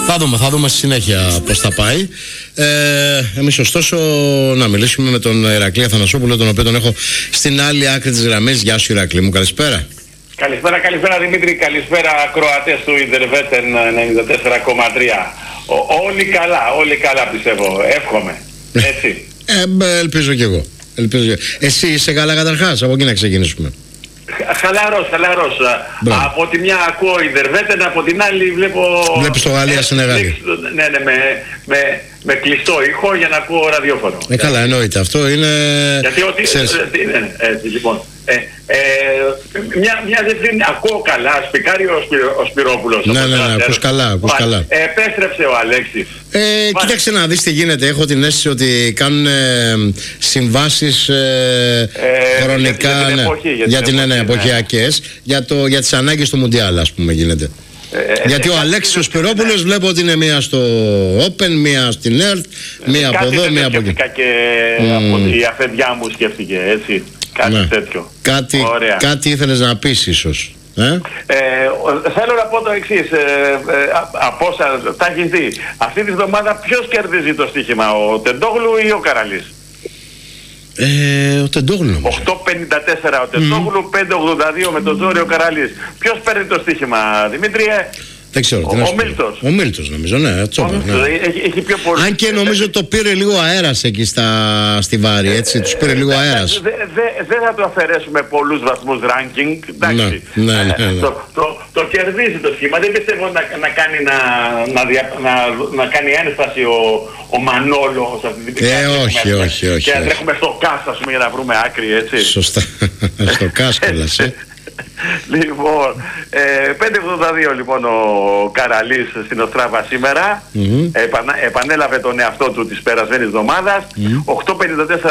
Θα δούμε στη συνέχεια πώς θα πάει. Εμείς ωστόσο να μιλήσουμε με τον Ηρακλή Αθανασόπουλο, τον οποίο τον έχω στην άλλη άκρη της γραμμής. Γεια σου Ηρακλή μου, καλησπέρα. Καλησπέρα Δημήτρη, καλησπέρα ακροατές του Ιντερβέτεν 94,3. Όλοι καλά πιστεύω, εύχομαι, έτσι. Ελπίζω κι εγώ. Εσύ είσαι καλά καταρχάς, από εκεί να ξεκινήσουμε. Χαλαρός. Από τη μια ακούω Ιντερβέτεν, από την άλλη βλέπεις το Γαλλία Σενεγάλη. Ναι, με κλειστό ήχο για να ακούω ραδιόφωνο. Καλά, εννοείται. Αυτό είναι... Γιατί ότι... λοιπόν, μια δεύτερη ακούω καλά, σπικάρει ο Σπυρόπουλος. Ναι, ακούς καλά. Επέστρεψε ο Αλέξης. Κοίταξε να δεις τι γίνεται. Έχω την αίσθηση ότι κάνουν συμβάσεις χρονικά για την εποχιακές, για τις ανάγκες του Μουντιάλ, ας πούμε, γίνεται. Γιατί ο Αλέξης ο Σπυρόπουλος βλέπω ότι είναι μία στο Open, μία στην ΕΡΤ, μία από εδώ, μία από εκεί. Και η αφεντιά μου σκέφτηκε, έτσι, κάτι τέτοιο. Κάτι ήθελες να πεις ίσως. Θέλω να πω το εξής, από όσα τα έχεις δει. Αυτή τη βδομάδα ποιος κερδίζει το στοίχημα, ο Τεντόγλου ή ο Καραλής? Ο Τεντόγλου. 8.54 ο Τεντόγλου, 5.82 με τον Ζόριο Καραλής. Ποιος παίρνει το στοίχημα, Δημήτριε? Δεν ξέρω. Ο Μίλτος νομίζω, ναι. Έχει πιο πολύ. Αν και νομίζω το πήρε λίγο αέρας εκεί στη Βάρη, έτσι. Τους πήρε λίγο αέρας. Δεν θα του αφαιρέσουμε πολλούς βαθμούς ranking. Εντάξει. Το κερδίζει το σχήμα. Δεν πιστεύω να κάνει ένσταση ο Μανόλος σε αυτή την περίπτωση. Όχι. Και να τρέχουμε στο ΚΑΣ, ας πούμε, για να βρούμε άκρη, έτσι. Σωστά. Στο ΚΑΣ κιόλας, Λοιπόν, 5.82 λοιπόν ο Καραλής στην Οστράβα σήμερα. Επανέλαβε τον εαυτό του της περασμένης εβδομάδας. 8.54